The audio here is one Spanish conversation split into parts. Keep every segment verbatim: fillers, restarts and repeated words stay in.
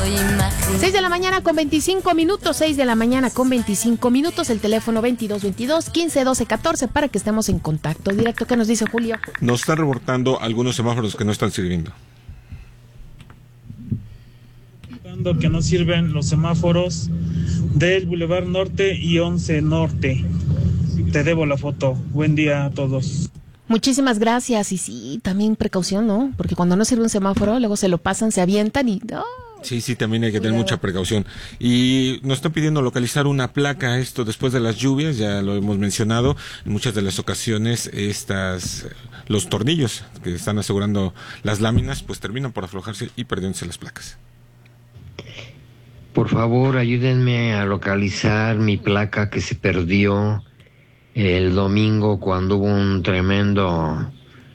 seis de la mañana con veinticinco minutos, seis de la mañana con veinticinco minutos, el teléfono veintidós veintidós, quince doce catorce para que estemos en contacto directo. ¿Qué nos dice Julio? Nos están reportando algunos semáforos que no están sirviendo. Que no sirven los semáforos del Boulevard Norte y once Norte. Te debo la foto. Buen día a todos. Muchísimas gracias. Y sí, también precaución, ¿no? Porque cuando no sirve un semáforo, luego se lo pasan, se avientan y... ¡oh! Sí, sí, también hay que tener mucha precaución. Y nos están pidiendo localizar una placa, esto después de las lluvias, ya lo hemos mencionado, en muchas de las ocasiones estas, los tornillos que están asegurando las láminas, pues terminan por aflojarse y perdiéndose las placas. Por favor, ayúdenme a localizar mi placa que se perdió el domingo cuando hubo un tremendo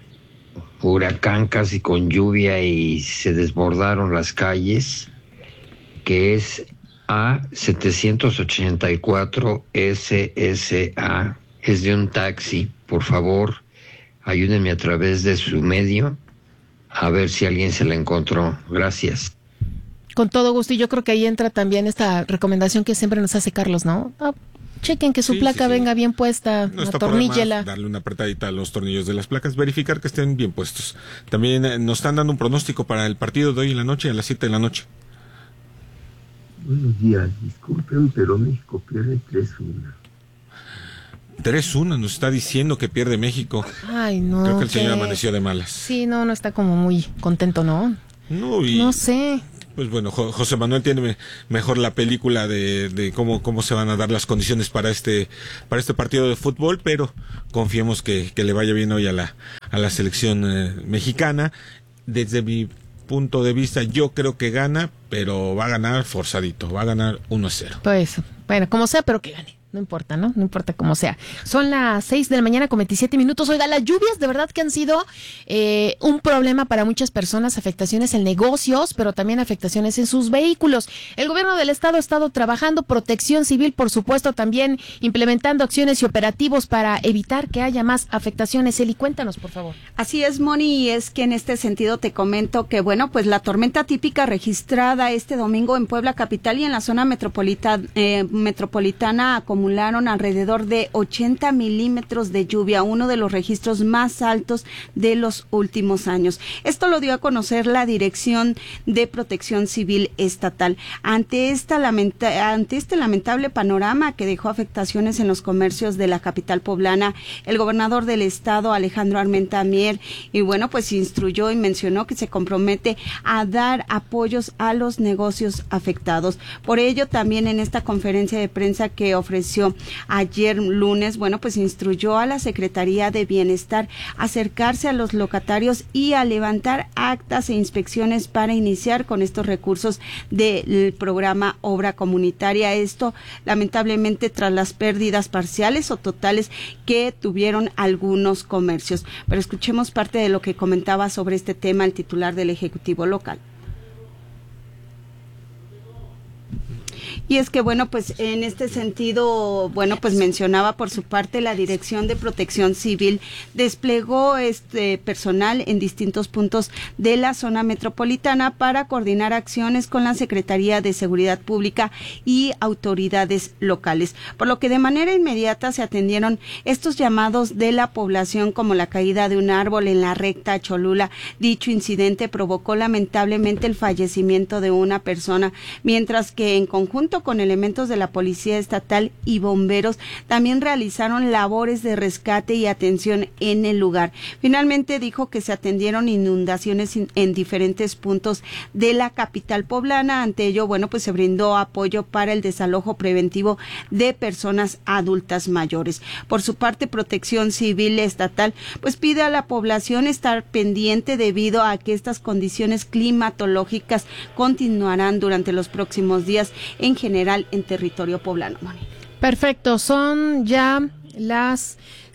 huracán casi con lluvia y se desbordaron las calles, que es A setecientos ochenta y cuatro S S A. Es de un taxi. Por favor, ayúdenme a través de su medio a ver si alguien se la encontró. Gracias. Con todo gusto, y yo creo que ahí entra también esta recomendación que siempre nos hace Carlos, ¿no? Ah, chequen que su sí, placa sí, sí. venga bien puesta, no atorníllela. Darle una apretadita a los tornillos de las placas, verificar que estén bien puestos. También eh, nos están dando un pronóstico para el partido de hoy en la noche, a las siete de la noche. Buenos días, disculpen, pero México pierde tres uno. tres uno nos está diciendo que pierde México. Ay, no. Creo que el que... señor amaneció de malas. Sí, no, no está como muy contento, ¿no? No, y... no sé. Pues bueno, José Manuel tiene mejor la película de, de cómo cómo se van a dar las condiciones para este para este partido de fútbol, pero confiemos que, que le vaya bien hoy a la a la selección eh, mexicana. Desde mi punto de vista, yo creo que gana, pero va a ganar forzadito, va a ganar uno a cero. Pues, bueno, como sea, pero que gane. No importa, ¿no? No importa cómo sea. Son las seis de la mañana con veintisiete minutos. Oiga, las lluvias de verdad que han sido eh, un problema para muchas personas, afectaciones en negocios, pero también afectaciones en sus vehículos. El gobierno del estado ha estado trabajando, Protección Civil, por supuesto, también implementando acciones y operativos para evitar que haya más afectaciones. Eli, cuéntanos, por favor. Así es, Moni, y es que en este sentido te comento que, bueno, pues la tormenta típica registrada este domingo en Puebla capital y en la zona metropolitana, eh, metropolitana acumularon alrededor de ochenta milímetros de lluvia, uno de los registros más altos de los últimos años. Esto lo dio a conocer la Dirección de Protección Civil Estatal. Ante esta lamenta, ante este lamentable panorama que dejó afectaciones en los comercios de la capital poblana, el gobernador del estado, Alejandro Armenta Mier, y bueno, pues instruyó y mencionó que se compromete a dar apoyos a los negocios afectados. Por ello, también en esta conferencia de prensa que ofreció ayer lunes, bueno, pues instruyó a la Secretaría de Bienestar a acercarse a los locatarios y a levantar actas e inspecciones para iniciar con estos recursos del programa Obra Comunitaria. Esto, lamentablemente, tras las pérdidas parciales o totales que tuvieron algunos comercios. Pero escuchemos parte de lo que comentaba sobre este tema el titular del Ejecutivo local. Y es que, bueno, pues en este sentido, bueno, pues mencionaba por su parte la Dirección de Protección Civil desplegó este personal en distintos puntos de la zona metropolitana para coordinar acciones con la Secretaría de Seguridad Pública y autoridades locales, por lo que de manera inmediata se atendieron estos llamados de la población como la caída de un árbol en la recta Cholula. Dicho incidente provocó lamentablemente el fallecimiento de una persona, mientras que en conjunto con elementos de la Policía Estatal y bomberos también realizaron labores de rescate y atención en el lugar. Finalmente dijo que se atendieron inundaciones en diferentes puntos de la capital poblana. Ante ello, bueno, pues se brindó apoyo para el desalojo preventivo de personas adultas mayores. Por su parte, Protección Civil Estatal pues pide a la población estar pendiente debido a que estas condiciones climatológicas continuarán durante los próximos días en general en territorio poblano. Perfecto, son ya las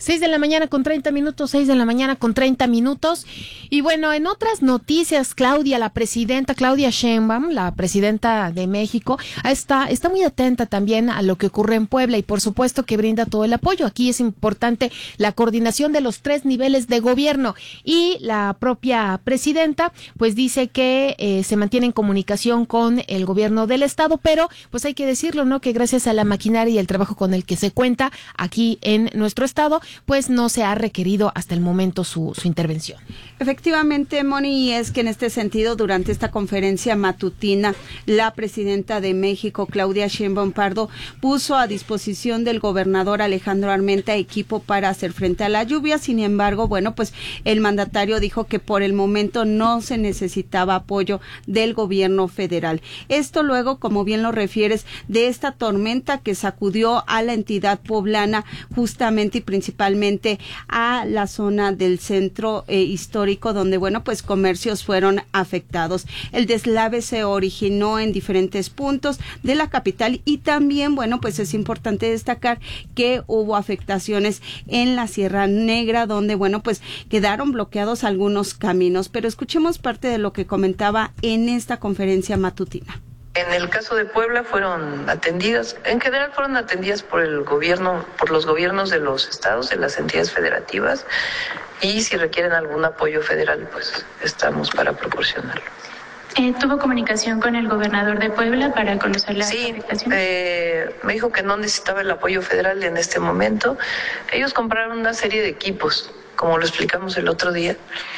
seis de la mañana con treinta minutos, seis de la mañana con treinta minutos. Y bueno, en otras noticias, Claudia, la presidenta, Claudia Sheinbaum, la presidenta de México, está, está muy atenta también a lo que ocurre en Puebla y por supuesto que brinda todo el apoyo. Aquí es importante la coordinación de los tres niveles de gobierno y la propia presidenta pues dice que eh, se mantiene en comunicación con el gobierno del estado, pero pues hay que decirlo, ¿no? Que gracias a la maquinaria y el trabajo con el que se cuenta aquí en nuestro estado, pues no se ha requerido hasta el momento su, su intervención. Efectivamente, Moni, es que en este sentido, durante esta conferencia matutina, la presidenta de México, Claudia Sheinbaum Pardo, puso a disposición del gobernador Alejandro Armenta equipo para hacer frente a la lluvia. Sin embargo, bueno, pues el mandatario dijo que por el momento no se necesitaba apoyo del gobierno federal. Esto luego, como bien lo refieres, de esta tormenta que sacudió a la entidad poblana justamente y principalmente a la zona del centro eh, histórico donde, bueno, pues comercios fueron afectados. El deslave se originó en diferentes puntos de la capital y también, bueno, pues es importante destacar que hubo afectaciones en la Sierra Negra donde, bueno, pues quedaron bloqueados algunos caminos, pero escuchemos parte de lo que comentaba en esta conferencia matutina. En el caso de Puebla fueron atendidas, en general fueron atendidas por el gobierno, por los gobiernos de los estados, de las entidades federativas, y si requieren algún apoyo federal, pues estamos para proporcionarlo. Eh, ¿Tuvo comunicación con el gobernador de Puebla para conocer la sí, afectación? Eh, me dijo que no necesitaba el apoyo federal en este momento. Ellos compraron una serie de equipos, como lo explicamos el otro día.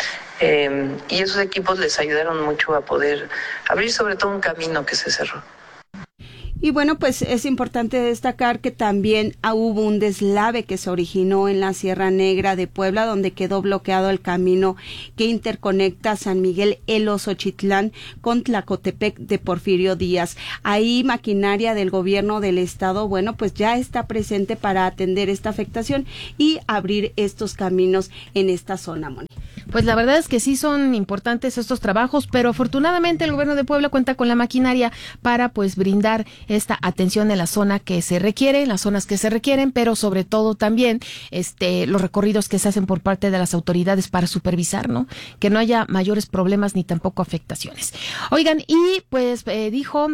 Eh, y esos equipos les ayudaron mucho a poder abrir sobre todo un camino que se cerró. Y bueno, pues es importante destacar que también hubo un deslave que se originó en la Sierra Negra de Puebla, donde quedó bloqueado el camino que interconecta San Miguel El Osochitlán con Tlacotepec de Porfirio Díaz. Ahí maquinaria del gobierno del estado, bueno, pues ya está presente para atender esta afectación y abrir estos caminos en esta zona, Moni. Pues la verdad es que sí son importantes estos trabajos, pero afortunadamente el gobierno de Puebla cuenta con la maquinaria para pues brindar esta atención en la zona que se requiere, en las zonas que se requieren, pero sobre todo también este los recorridos que se hacen por parte de las autoridades para supervisar, ¿no? Que no haya mayores problemas ni tampoco afectaciones. Oigan, y pues eh, dijo...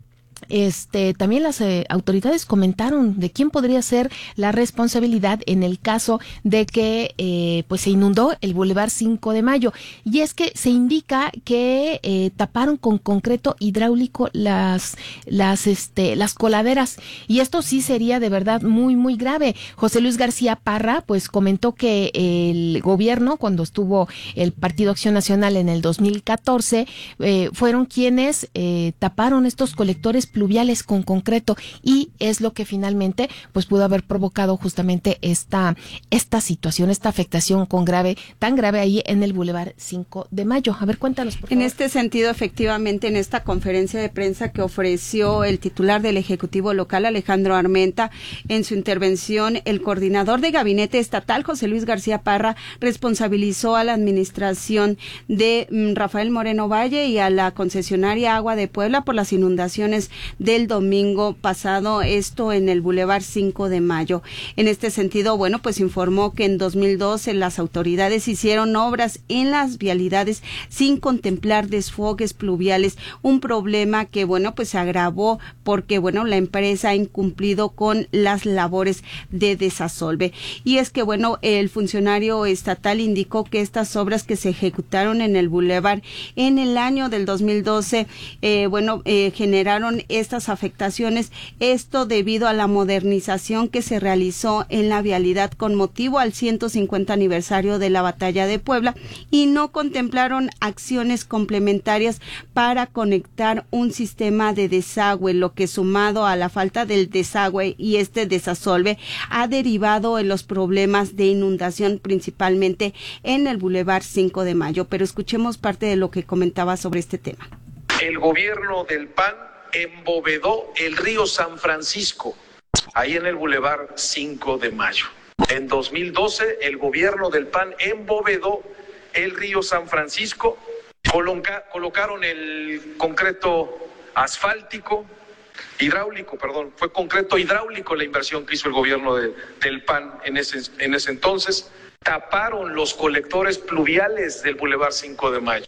Este, también las eh, autoridades comentaron de quién podría ser la responsabilidad en el caso de que eh, pues se inundó el Boulevard cinco de mayo, y es que se indica que eh, taparon con concreto hidráulico las las este las coladeras, y esto sí sería de verdad muy muy grave. José Luis García Parra pues comentó que el gobierno, cuando estuvo el Partido Acción Nacional en el dos mil catorce, eh, fueron quienes eh, taparon estos colectores pluviales con concreto, y es lo que finalmente pues pudo haber provocado justamente esta esta situación, esta afectación con grave, tan grave ahí en el Boulevard cinco de mayo. A ver, cuéntanos, por favor. En este sentido, efectivamente, en esta conferencia de prensa que ofreció el titular del Ejecutivo local, Alejandro Armenta, en su intervención, el coordinador de gabinete estatal, José Luis García Parra, responsabilizó a la administración de mm, Rafael Moreno Valle y a la concesionaria Agua de Puebla por las inundaciones del domingo pasado, esto en el Boulevard cinco de mayo. En este sentido, bueno, pues informó que en dos mil doce las autoridades hicieron obras en las vialidades sin contemplar desfogues pluviales, un problema que, bueno, pues se agravó porque, bueno, la empresa ha incumplido con las labores de desasolve. Y es que, bueno, el funcionario estatal indicó que estas obras que se ejecutaron en el Boulevard en el año del dos mil doce, eh, bueno, eh, generaron estas afectaciones, esto debido a la modernización que se realizó en la vialidad con motivo al ciento cincuenta aniversario de la Batalla de Puebla, y no contemplaron acciones complementarias para conectar un sistema de desagüe, lo que sumado a la falta del desagüe y este desasolve ha derivado en los problemas de inundación principalmente en el Boulevard cinco de mayo. Pero escuchemos parte de lo que comentaba sobre este tema. El gobierno del P A N embovedó el río San Francisco, ahí en el Boulevard cinco de mayo. En dos mil doce, el gobierno del P A N embovedó el río San Francisco, coloca, colocaron el concreto asfáltico, hidráulico, perdón, fue concreto hidráulico la inversión que hizo el gobierno de, del P A N en ese, en ese entonces. Taparon los colectores pluviales del Boulevard cinco de Mayo.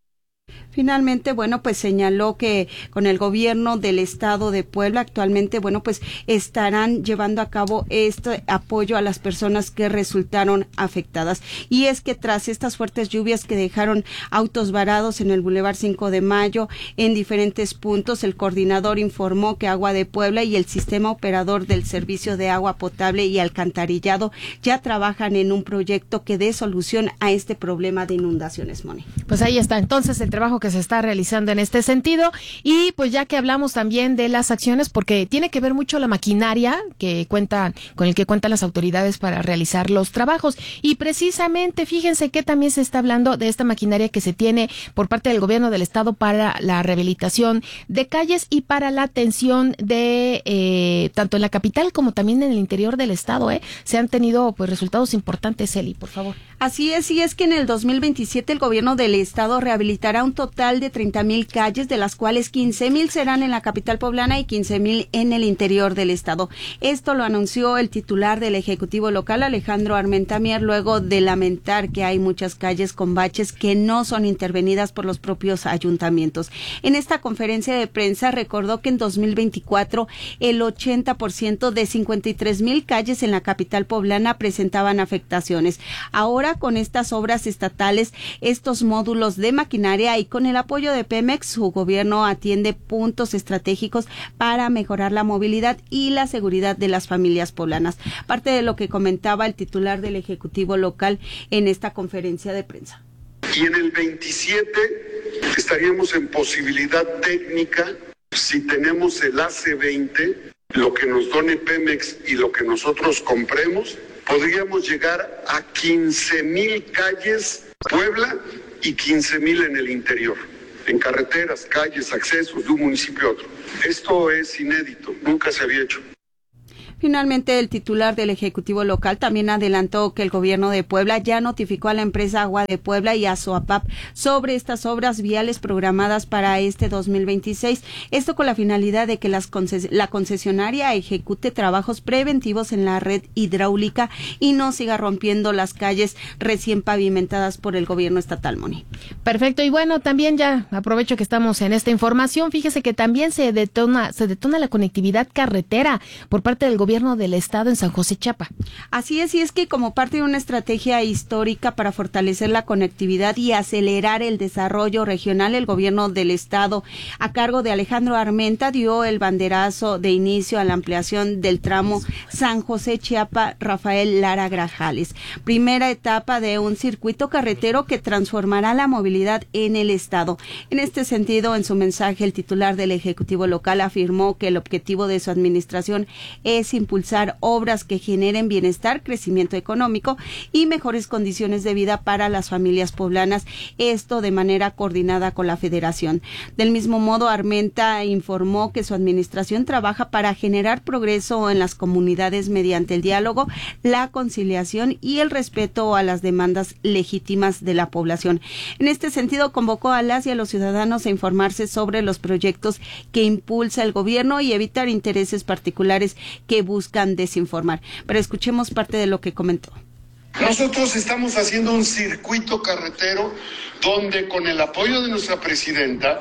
Finalmente, bueno, pues señaló que con el gobierno del estado de Puebla actualmente, bueno, pues estarán llevando a cabo este apoyo a las personas que resultaron afectadas. Y es que tras estas fuertes lluvias que dejaron autos varados en el Boulevard cinco de Mayo en diferentes puntos, el coordinador informó que Agua de Puebla y el sistema operador del servicio de agua potable y alcantarillado ya trabajan en un proyecto que dé solución a este problema de inundaciones, Moni. Pues ahí está entonces el trabajo que se está realizando en este sentido. Y pues ya que hablamos también de las acciones, porque tiene que ver mucho la maquinaria que cuenta, con el que cuentan las autoridades para realizar los trabajos. Y precisamente fíjense que también se está hablando de esta maquinaria que se tiene por parte del gobierno del estado para la rehabilitación de calles y para la atención de eh, tanto en la capital como también en el interior del estado. Eh, se han tenido pues resultados importantes, Eli, por favor. Así es, y es que en el dos mil veintisiete el gobierno del estado rehabilitará un total de treinta mil calles, de las cuales quince mil serán en la capital poblana y quince mil en el interior del estado. Esto lo anunció el titular del Ejecutivo local, Alejandro Armenta Mier, luego de lamentar que hay muchas calles con baches que no son intervenidas por los propios ayuntamientos. En esta conferencia de prensa recordó que en dos mil veinticuatro el ochenta por ciento de cincuenta y tres mil calles en la capital poblana presentaban afectaciones. Ahora, con estas obras estatales, estos módulos de maquinaria y con el apoyo de Pemex, su gobierno atiende puntos estratégicos para mejorar la movilidad y la seguridad de las familias poblanas. Parte de lo que comentaba el titular del Ejecutivo local en esta conferencia de prensa. Y en el veintisiete estaríamos en posibilidad técnica, si tenemos el A C veinte, lo que nos done Pemex y lo que nosotros compremos, podríamos llegar a quince mil calles Puebla y quince mil en el interior, en carreteras, calles, accesos de un municipio a otro. Esto es inédito, nunca se había hecho. Finalmente, el titular del Ejecutivo local también adelantó que el gobierno de Puebla ya notificó a la empresa Agua de Puebla y a SOAPAP sobre estas obras viales programadas para este dos mil veintiséis. Esto con la finalidad de que las conces- la concesionaria ejecute trabajos preventivos en la red hidráulica y no siga rompiendo las calles recién pavimentadas por el gobierno estatal, Moni. Perfecto. Y bueno, también ya aprovecho que estamos en esta información. Fíjese que también se detona, se detona la conectividad carretera por parte del gobierno del estado en San José, Chiapa. Así es, y es que como parte de una estrategia histórica para fortalecer la conectividad y acelerar el desarrollo regional, el gobierno del estado, a cargo de Alejandro Armenta, dio el banderazo de inicio a la ampliación del tramo San José, Chiapa, Rafael Lara Grajales. Primera etapa de un circuito carretero que transformará la movilidad en el estado. En este sentido, en su mensaje, el titular del Ejecutivo local afirmó que el objetivo de su administración es impulsar obras que generen bienestar, crecimiento económico y mejores condiciones de vida para las familias poblanas, esto de manera coordinada con la Federación. Del mismo modo, Armenta informó que su administración trabaja para generar progreso en las comunidades mediante el diálogo, la conciliación y el respeto a las demandas legítimas de la población. En este sentido, convocó a las y a los ciudadanos a informarse sobre los proyectos que impulsa el gobierno y evitar intereses particulares que buscan desinformar. Pero escuchemos parte de lo que comentó. Nosotros estamos haciendo un circuito carretero donde, con el apoyo de nuestra presidenta,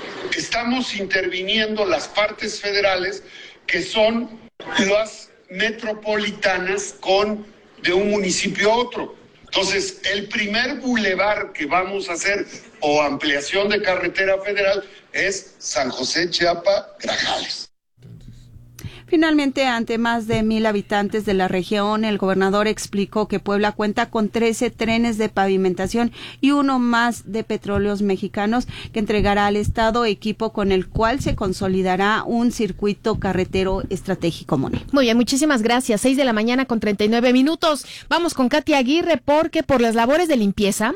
estamos interviniendo las partes federales que son las metropolitanas con de un municipio a otro. Entonces, el primer bulevar que vamos a hacer o ampliación de carretera federal es San José, Chiapa, Grajales. Finalmente, ante más de mil habitantes de la región, el gobernador explicó que Puebla cuenta con trece trenes de pavimentación y uno más de Petróleos Mexicanos que entregará al Estado, equipo con el cual se consolidará un circuito carretero estratégico, Moni. Muy bien, muchísimas gracias. Seis de la mañana con treinta y nueve minutos. Vamos con Katia Aguirre porque por las labores de limpieza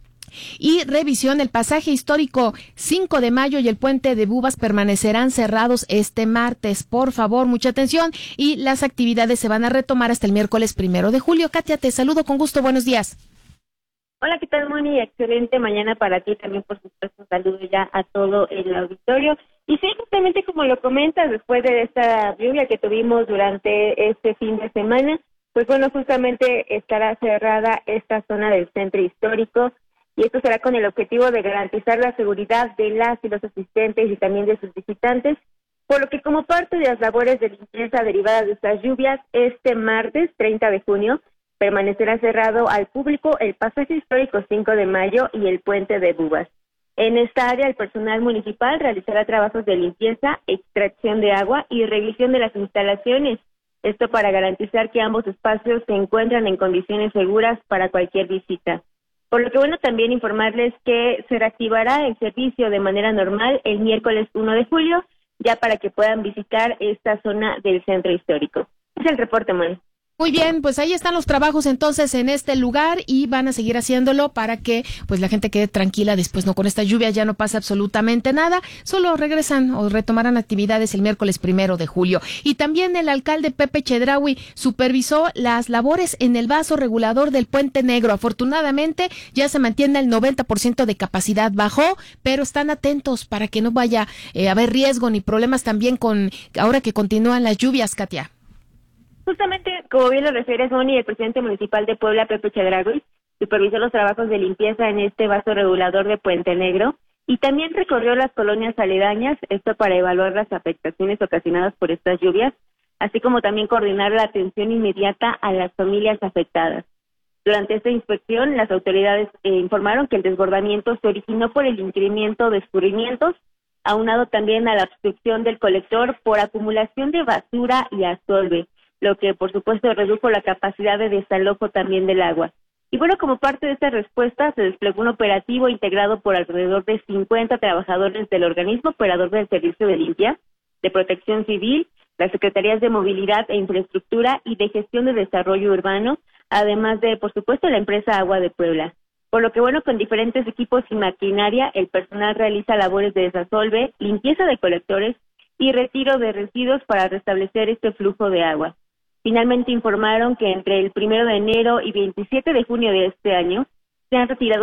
y revisión, el pasaje histórico cinco de mayo y el puente de Bubas permanecerán cerrados este martes. Por favor, mucha atención, y las actividades se van a retomar hasta el miércoles primero de julio. Katia, te saludo con gusto, buenos días. Hola, ¿qué tal, Moni? Excelente mañana para ti, también por supuesto saludo ya a todo el auditorio. Y sí, justamente como lo comentas, después de esta lluvia que tuvimos durante este fin de semana, pues bueno, justamente estará cerrada esta zona del centro histórico, y esto será con el objetivo de garantizar la seguridad de las y los asistentes y también de sus visitantes, por lo que como parte de las labores de limpieza derivadas de estas lluvias, este martes treinta de junio, permanecerá cerrado al público el pasaje histórico cinco de mayo y el puente de Bubas. En esta área, el personal municipal realizará trabajos de limpieza, extracción de agua y revisión de las instalaciones. Esto para garantizar que ambos espacios se encuentran en condiciones seguras para cualquier visita. Por lo que, bueno, también informarles que se reactivará el servicio de manera normal el miércoles uno de julio, ya para que puedan visitar esta zona del centro histórico. Es el reporte, Moni. Muy bien, pues ahí están los trabajos entonces en este lugar y van a seguir haciéndolo para que pues la gente quede tranquila después, no, con esta lluvia ya no pasa absolutamente nada, solo regresan o retomarán actividades el miércoles primero de julio. Y también el alcalde Pepe Chedraui supervisó las labores en el vaso regulador del Puente Negro. Afortunadamente ya se mantiene el noventa por ciento de capacidad, bajó, pero están atentos para que no vaya eh, a haber riesgo ni problemas también con ahora que continúan las lluvias, Katia. Justamente, como bien lo refieres, Moni, el presidente municipal de Puebla, Pepe Chedraui, supervisó los trabajos de limpieza en este vaso regulador de Puente Negro y también recorrió las colonias aledañas, esto para evaluar las afectaciones ocasionadas por estas lluvias, así como también coordinar la atención inmediata a las familias afectadas. Durante esta inspección, las autoridades eh, informaron que el desbordamiento se originó por el incremento de escurrimientos, aunado también a la obstrucción del colector por acumulación de basura y asolve, lo que por supuesto redujo la capacidad de desalojo también del agua. Y bueno, como parte de esta respuesta se desplegó un operativo integrado por alrededor de cincuenta trabajadores del organismo operador del Servicio de Limpia, de Protección Civil, las Secretarías de Movilidad e Infraestructura y de Gestión de Desarrollo Urbano, además de, por supuesto, la empresa Agua de Puebla. Por lo que, bueno, con diferentes equipos y maquinaria, el personal realiza labores de desasolve, limpieza de colectores y retiro de residuos para restablecer este flujo de agua. Finalmente informaron que entre el primero de enero y veintisiete de junio de este año se han retirado